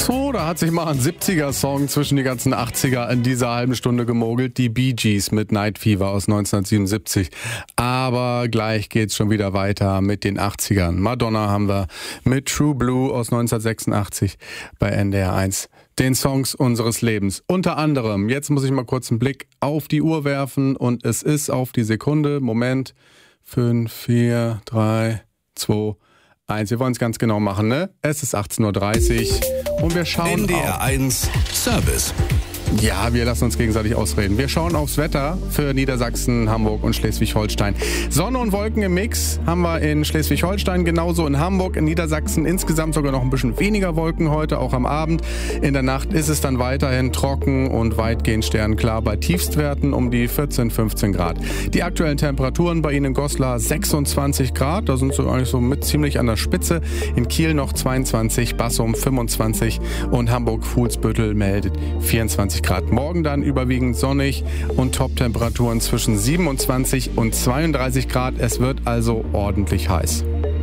So, da hat sich mal ein 70er-Song zwischen die ganzen 80er in dieser halben Stunde gemogelt. Die Bee Gees mit Night Fever aus 1977. Aber gleich geht's schon wieder weiter mit den 80ern. Madonna haben wir mit True Blue aus 1986 bei NDR 1. Den Songs unseres Lebens. Unter anderem, jetzt muss ich mal kurz einen Blick auf die Uhr werfen und es ist auf die Sekunde. Moment. 5, 4, 3, 2, 1. Wir wollen es ganz genau machen, ne? Es ist 18.30 Uhr und wir schauen NDR 1 Service. Ja, wir lassen uns gegenseitig ausreden. Wir schauen aufs Wetter für Niedersachsen, Hamburg und Schleswig-Holstein. Sonne und Wolken im Mix haben wir in Schleswig-Holstein, genauso in Hamburg, in Niedersachsen. Insgesamt sogar noch ein bisschen weniger Wolken heute, auch am Abend. In der Nacht ist es dann weiterhin trocken und weitgehend sternklar bei Tiefstwerten um die 14, 15 Grad. Die aktuellen Temperaturen bei Ihnen in Goslar 26 Grad, da sind Sie eigentlich so mit ziemlich an der Spitze. In Kiel noch 22, Bassum 25 und Hamburg-Fuhlsbüttel meldet 24 Grad. Morgen dann überwiegend sonnig und Top-Temperaturen zwischen 27 und 32 Grad. Es wird also ordentlich heiß.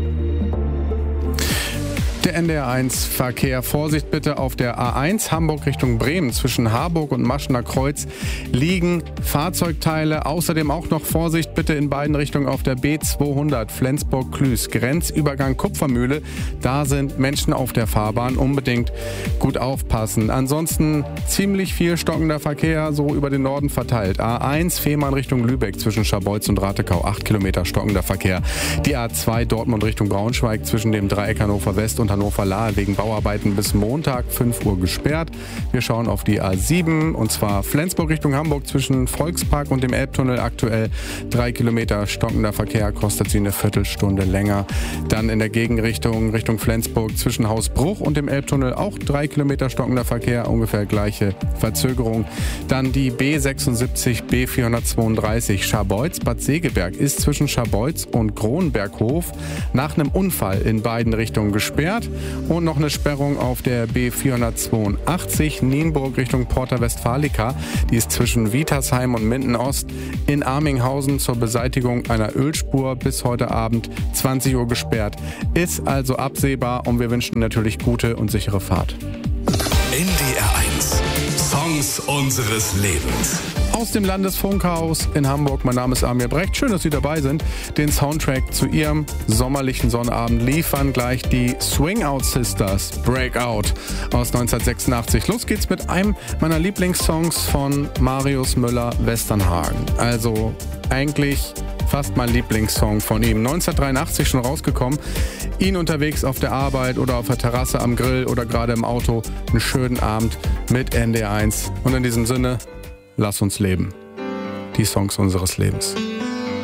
Der NDR 1 Verkehr. Vorsicht bitte auf der A1 Hamburg Richtung Bremen. Zwischen Harburg und Maschener Kreuz liegen Fahrzeugteile. Außerdem auch noch Vorsicht bitte in beiden Richtungen auf der B200 Flensburg-Klüß. Grenzübergang Kupfermühle. Da sind Menschen auf der Fahrbahn. Unbedingt gut aufpassen. Ansonsten ziemlich viel stockender Verkehr so über den Norden verteilt. A1 Fehmarn Richtung Lübeck zwischen Scharbeutz und Ratekau. 8 Kilometer stockender Verkehr. Die A2 Dortmund Richtung Braunschweig zwischen dem Dreieck Hannover West und Hannover-Lahe wegen Bauarbeiten bis Montag 5 Uhr gesperrt. Wir schauen auf die A7 und zwar Flensburg Richtung Hamburg zwischen Volkspark und dem Elbtunnel aktuell 3 Kilometer stockender Verkehr, kostet sie eine Viertelstunde länger. Dann in der Gegenrichtung Richtung Flensburg zwischen Hausbruch und dem Elbtunnel auch 3 Kilometer stockender Verkehr, ungefähr gleiche Verzögerung. Dann die B76 B432 Scharbeutz Bad Segeberg ist zwischen Scharbeutz und Kronberghof nach einem Unfall in beiden Richtungen gesperrt. Und noch eine Sperrung auf der B482 Nienburg Richtung Porta Westfalica. Die ist zwischen Wietersheim und Minden-Ost in Arminghausen zur Beseitigung einer Ölspur bis heute Abend 20 Uhr gesperrt. Ist also absehbar und wir wünschen natürlich gute und sichere Fahrt. NDR 1 Songs unseres Lebens. Aus dem Landesfunkhaus in Hamburg, mein Name ist Amir Brecht. Schön, dass Sie dabei sind. Den Soundtrack zu Ihrem sommerlichen Sonnabend liefern gleich die Swing Out Sisters, Breakout aus 1986. Los geht's mit einem meiner Lieblingssongs von Marius Müller-Westernhagen. Also eigentlich fast mein Lieblingssong von ihm. 1983 schon rausgekommen. Ihn unterwegs auf der Arbeit oder auf der Terrasse am Grill oder gerade im Auto. Einen schönen Abend mit NDR 1. Und in diesem Sinne, lass uns leben. Die Songs unseres Lebens.